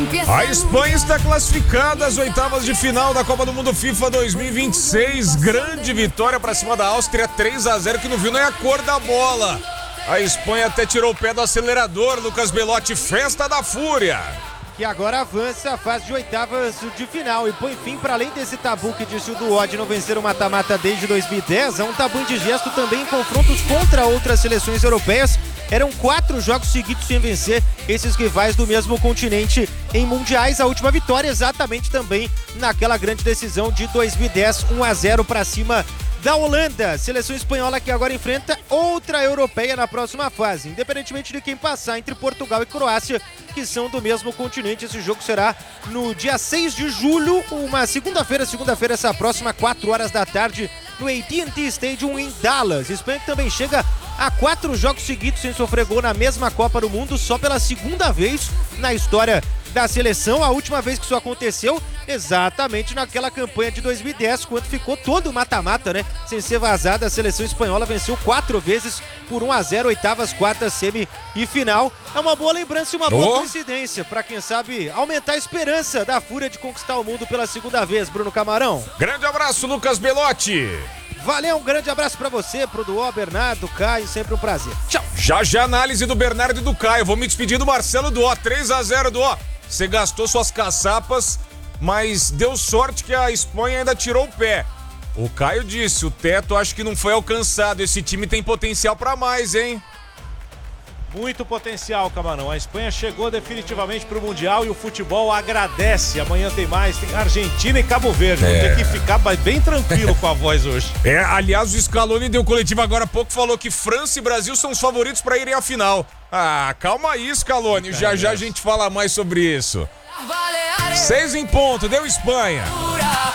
A Espanha está classificada às oitavas de final da Copa do Mundo FIFA 2026. Grande vitória para cima da Áustria, 3-0, que não viu nem a cor da bola. A Espanha até tirou o pé do acelerador. Lucas Belotti, festa da fúria. Que agora avança a fase de oitavas de final e põe fim, para além desse tabu que disse o Duó de não vencer o mata-mata desde 2010, há um tabu indigesto também em confrontos contra outras seleções europeias. Eram 4 jogos seguidos sem vencer esses rivais do mesmo continente em mundiais. A última vitória exatamente também naquela grande decisão de 2010, 1-0 para cima da Holanda. Seleção espanhola que agora enfrenta outra europeia na próxima fase, independentemente de quem passar entre Portugal e Croácia, que são do mesmo continente. Esse jogo será no dia 6 de julho, uma segunda-feira essa próxima, 4 horas da tarde, no AT&T Stadium em Dallas. Espanha que também chega a 4 jogos seguidos sem sofrer gol na mesma Copa do Mundo, só pela segunda vez na história da seleção. A última vez que isso aconteceu, exatamente naquela campanha de 2010, quando ficou todo mata-mata, né? Sem ser vazada, a seleção espanhola venceu 4 vezes por 1-0, oitavas, quartas, semi e final. É uma boa lembrança e uma boa coincidência para, quem sabe, aumentar a esperança da fúria de conquistar o mundo pela segunda vez, Bruno Camarão. Grande abraço, Lucas Belotti. Valeu, um grande abraço pra você, pro Duó, Bernardo, Caio, sempre um prazer. Tchau. Já análise do Bernardo e do Caio. Vou me despedir do Marcelo Duó, 3-0, Duó. Você gastou suas caçapas, mas deu sorte que a Espanha ainda tirou o pé. O Caio disse, o teto acho que não foi alcançado. Esse time tem potencial pra mais, hein? Muito potencial, Camarão. A Espanha chegou definitivamente pro Mundial e o futebol agradece. Amanhã tem mais, tem Argentina e Cabo Verde. Vou ter que ficar bem tranquilo com a voz hoje. Aliás, o Scaloni deu coletivo agora há pouco, falou que França e Brasil são os favoritos pra irem à final. Ah, calma aí, Scaloni. Já a gente fala mais sobre isso. 6 em ponto, deu Espanha.